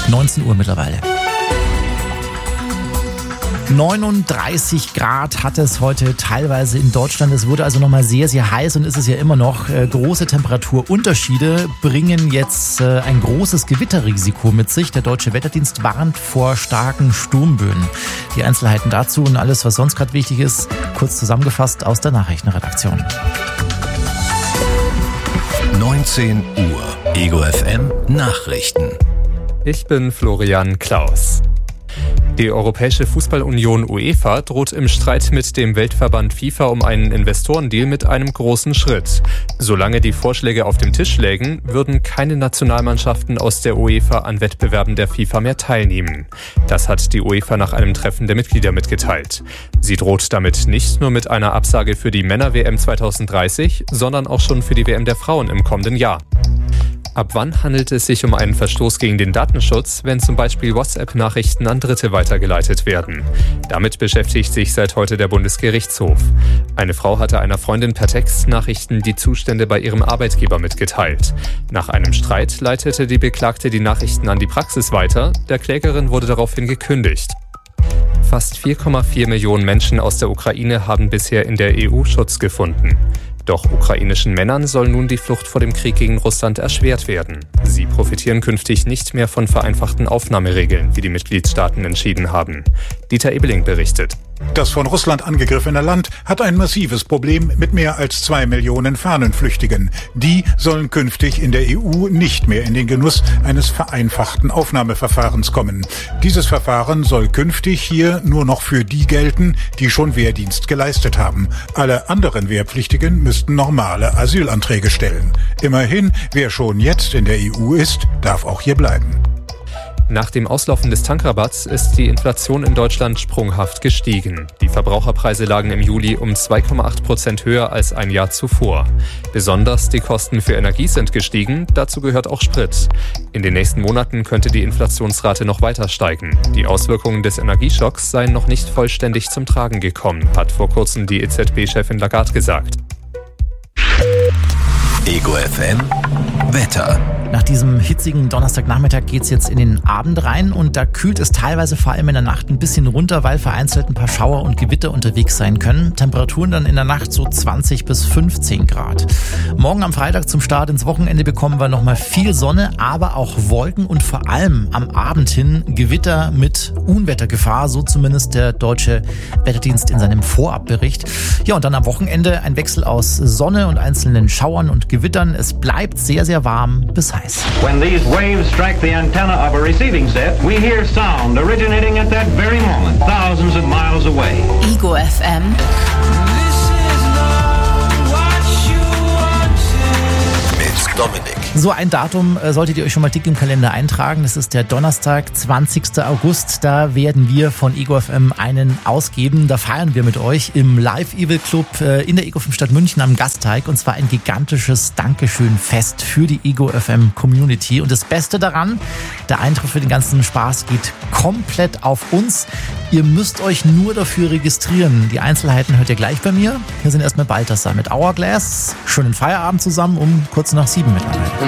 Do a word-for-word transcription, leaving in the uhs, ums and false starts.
neunzehn Uhr mittlerweile. neununddreißig Grad hat es heute teilweise in Deutschland. Es wurde also nochmal sehr, sehr heiß und ist es ja immer noch. Äh, große Temperaturunterschiede bringen jetzt äh, ein großes Gewitterrisiko mit sich. Der Deutsche Wetterdienst warnt vor starken Sturmböen. Die Einzelheiten dazu und alles, was sonst gerade wichtig ist, kurz zusammengefasst aus der Nachrichtenredaktion. neunzehn Uhr. Ego F M Nachrichten. Ich bin Florian Klaus. Die Europäische Fußballunion UEFA droht im Streit mit dem Weltverband FIFA um einen Investorendeal mit einem großen Schritt. Solange die Vorschläge auf dem Tisch lägen, würden keine Nationalmannschaften aus der UEFA an Wettbewerben der FIFA mehr teilnehmen. Das hat die UEFA nach einem Treffen der Mitglieder mitgeteilt. Sie droht damit nicht nur mit einer Absage für die Männer-W M zwanzig dreißig, sondern auch schon für die W M der Frauen im kommenden Jahr. Ab wann handelt es sich um einen Verstoß gegen den Datenschutz, wenn zum Beispiel WhatsApp-Nachrichten an Dritte weitergeleitet werden? Damit beschäftigt sich seit heute der Bundesgerichtshof. Eine Frau hatte einer Freundin per Textnachrichten die Zustände bei ihrem Arbeitgeber mitgeteilt. Nach einem Streit leitete die Beklagte die Nachrichten an die Praxis weiter. Der Klägerin wurde daraufhin gekündigt. Fast vier Komma vier Millionen Menschen aus der Ukraine haben bisher in der E U Schutz gefunden. Doch ukrainischen Männern soll nun die Flucht vor dem Krieg gegen Russland erschwert werden. Sie profitieren künftig nicht mehr von vereinfachten Aufnahmeregeln, wie die Mitgliedstaaten entschieden haben. Dieter Ebeling berichtet. Das von Russland angegriffene Land hat ein massives Problem mit mehr als zwei Millionen Fahnenflüchtigen. Die sollen künftig in der E U nicht mehr in den Genuss eines vereinfachten Aufnahmeverfahrens kommen. Dieses Verfahren soll künftig hier nur noch für die gelten, die schon Wehrdienst geleistet haben. Alle anderen Wehrpflichtigen müssten normale Asylanträge stellen. Immerhin, wer schon jetzt in der E U ist, darf auch hier bleiben. Nach dem Auslaufen des Tankrabatts ist die Inflation in Deutschland sprunghaft gestiegen. Die Verbraucherpreise lagen im Juli um zwei Komma acht Prozent höher als ein Jahr zuvor. Besonders die Kosten für Energie sind gestiegen, dazu gehört auch Sprit. In den nächsten Monaten könnte die Inflationsrate noch weiter steigen. Die Auswirkungen des Energieschocks seien noch nicht vollständig zum Tragen gekommen, hat vor kurzem die E Z B-Chefin Lagarde gesagt. Ego F M Wetter. Nach diesem hitzigen Donnerstagnachmittag geht es jetzt in den Abend rein und da kühlt es teilweise vor allem in der Nacht ein bisschen runter, weil vereinzelt ein paar Schauer und Gewitter unterwegs sein können. Temperaturen dann in der Nacht so zwanzig bis fünfzehn Grad. Morgen am Freitag zum Start ins Wochenende bekommen wir nochmal viel Sonne, aber auch Wolken und vor allem am Abend hin Gewitter mit Unwettergefahr, so zumindest der Deutsche Wetterdienst in seinem Vorabbericht. Ja, und dann am Wochenende ein Wechsel aus Sonne und einzelnen Schauern und Gewittern. Es bleibt sehr, sehr warm bis heiß. When these waves strike the antenna of a receiving set, we hear sound originating at that very moment, thousands of miles away. Ego F M. Mit Dominik. So ein Datum äh, solltet ihr euch schon mal dick im Kalender eintragen. Das ist der Donnerstag, zwanzigsten August. Da werden wir von Ego F M einen ausgeben. Da feiern wir mit euch im Live Evil Club äh, in der Ego F M Stadt München am Gasteig. Und zwar ein gigantisches Dankeschön-Fest für die Ego F M Community. Und das Beste daran, der Eintritt für den ganzen Spaß geht komplett auf uns. Ihr müsst euch nur dafür registrieren. Die Einzelheiten hört ihr gleich bei mir. Hier sind erstmal Balthasar mit Hourglass. Schönen Feierabend zusammen um kurz nach sieben mittlerweile.